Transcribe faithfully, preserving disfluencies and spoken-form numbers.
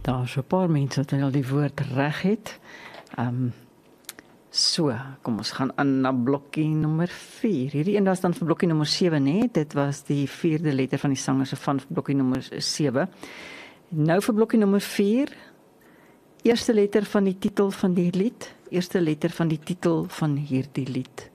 Daar's 'n paar mense wat al die woord reg het. Um, so, kom ons gaan aan na blokkie nommer vier. Hierdie een was dan vir blokkie nommer sewe, nee. Dit was die vierde letter van die sanger se van blokkie nommer sewe. Nou vir blokkie nommer vier. Eerste letter van die titel van die lied. Eerste letter van die titel van hierdie lied.